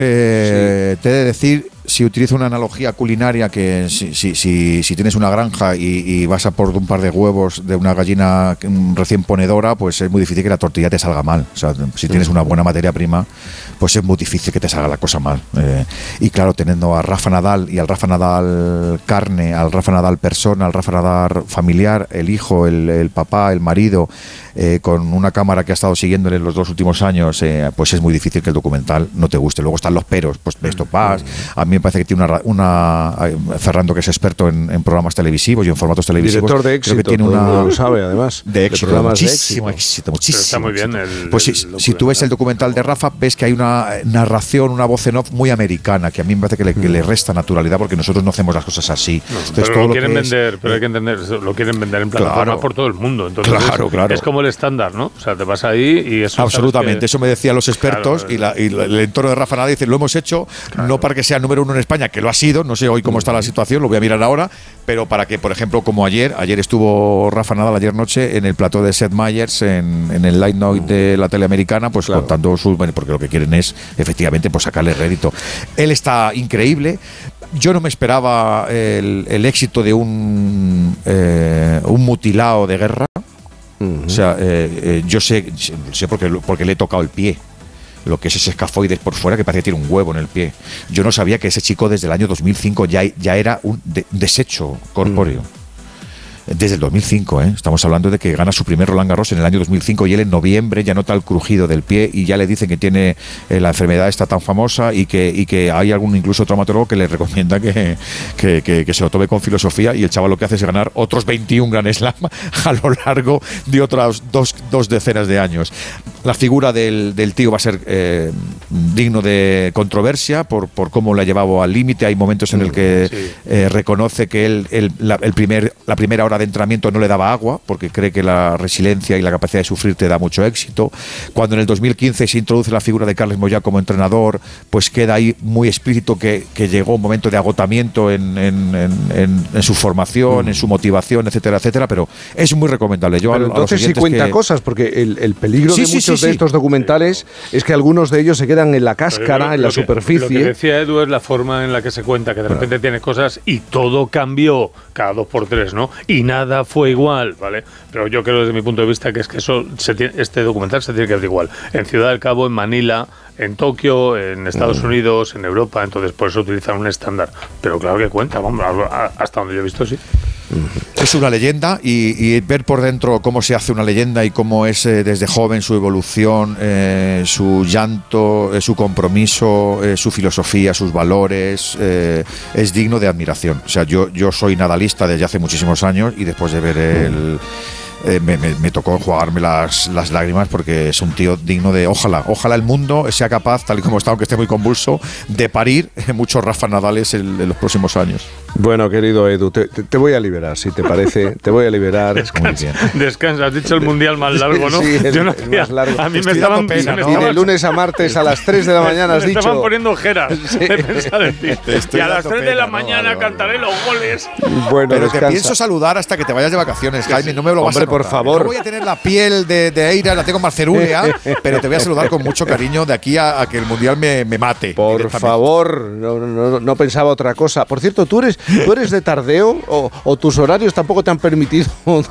Te he de decir, si utilizo una analogía culinaria, que si tienes una granja y vas a por un par de huevos de una gallina recién ponedora, pues es muy difícil que la tortilla te salga mal. O sea, si tienes una buena materia prima, pues es muy difícil que te salga la cosa mal. Y claro, teniendo a Rafa Nadal y al Rafa Nadal carne, al Rafa Nadal persona, al Rafa Nadal familiar, el hijo, el papá, el marido, con una cámara que ha estado siguiéndole los 2 últimos años, pues es muy difícil que el documental no te guste. Luego están los peros, pues esto pasa. A mí me parece que tiene una Fernando, que es experto en programas televisivos y en formatos televisivos. Director de éxito, creo que tiene una, lo sabe además. De éxito, de muchísimo éxito. Pero está muy bien. Pues si tú ves el documental de Rafa, ves que hay una narración, una voz en off muy americana, que a mí me parece que le resta naturalidad, porque nosotros no hacemos las cosas así. Entonces, pero todo lo quieren vender, pero hay que entender, lo quieren vender en plataforma por todo el mundo. Entonces claro. Es como el estándar, ¿no? O sea, te vas ahí y eso. Absolutamente, eso me decían los expertos, y el entorno de Rafa Nadal dice, lo hemos hecho no para que sea número 1 en España, que lo ha sido, no sé hoy cómo está la situación, lo voy a mirar ahora, pero para que, por ejemplo, como ayer estuvo Rafa Nadal ayer noche en el plató de Seth Meyers en el Late Night de la tele americana, pues contando porque lo que quieren es efectivamente pues sacarle rédito. Él está increíble. Yo no me esperaba el éxito de un mutilado de guerra. O sea, yo sé porque le he tocado el pie, lo que es ese escafoides por fuera, que parece que tiene un huevo en el pie. Yo no sabía que ese chico desde el año 2005 ya era un desecho corpóreo. Desde el 2005, estamos hablando de que gana su primer Roland Garros en el año 2005, y él en noviembre ya nota el crujido del pie y ya le dicen que tiene la enfermedad esta tan famosa, y que hay algún incluso traumatólogo que le recomienda que se lo tome con filosofía, y el chaval lo que hace es ganar otros 21 Grand Slam a lo largo de otras dos decenas de años. La figura del tío va a ser digno de controversia por cómo la ha llevado al límite. Hay momentos en el que reconoce que la primera hora de entrenamiento no le daba agua, porque cree que la resiliencia y la capacidad de sufrir te da mucho éxito. Cuando en el 2015 se introduce la figura de Carles Moyà como entrenador, pues queda ahí muy explícito que llegó un momento de agotamiento en su formación, en su motivación, etcétera, etcétera, pero es muy recomendable. Pero entonces sí cuenta cosas, porque el peligro de muchos de estos documentales es que algunos de ellos se quedan en la cáscara, en la superficie. Lo que decía Edu es la forma en la que se cuenta, que de repente tiene cosas y todo cambió cada 2x3, ¿no? Y nada fue igual, ¿vale? Pero yo creo desde mi punto de vista que es que este documental se tiene que ver igual. En Ciudad del Cabo, en Manila, en Tokio, en Estados Unidos, en Europa, entonces por eso utilizan un estándar. Pero claro que cuenta, vamos, hasta donde yo he visto, sí. Es una leyenda, y ver por dentro cómo se hace una leyenda y cómo es desde joven su evolución, su llanto, su compromiso, su filosofía, sus valores, es digno de admiración. O sea, yo soy nadalista desde hace muchísimos años, y después de ver me tocó enjuagarme las lágrimas, porque es un tío digno de... Ojalá el mundo sea capaz, tal y como está, aunque esté muy convulso, de parir muchos Rafa Nadales en los próximos años. Bueno, querido Edu, te voy a liberar, si te parece. Te voy a liberar. Descansa, has dicho el mundial más largo, ¿no? Sí, yo no más largo. A mí me estaban pena, ¿no? Y de lunes a martes a las 3 de la mañana has dicho... Me estaban poniendo ojeras de pensar en ti. Y a las 3 de la mañana cantaré los goles. Bueno, pero descansa. te pienso saludar hasta que te vayas de vacaciones, Jaime, no me lo vas a notar. Por favor. No voy a tener la piel de Eira, la tengo más cerúlea, pero te voy a saludar con mucho cariño de aquí a que el mundial me mate. Por favor, no pensaba otra cosa. Por cierto, ¿tú eres de tardeo o tus horarios tampoco te han permitido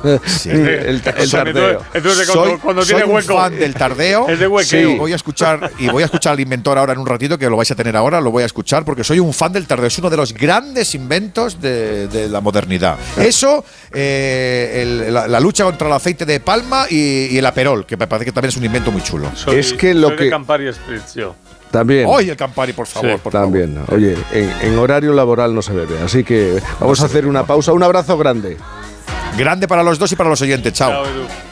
el tardeo? Entonces, cuando soy tiene hueco, un fan del tardeo. Es de huequeo. Sí, voy a escuchar al inventor ahora en un ratito, que lo vais a tener ahora, lo voy a escuchar, porque soy un fan del tardeo. Es uno de los grandes inventos de la modernidad. Eso, la lucha contra el aceite de palma y el aperol, que me parece que también es un invento muy chulo. Soy de Campari Spritz, yo. También. Oye, el Campari, por favor. Sí, también. Oye, en horario laboral no se bebe, así que vamos a hacer una pausa. Un abrazo grande. Grande para los dos y para los oyentes. Chao. Chao, Edu.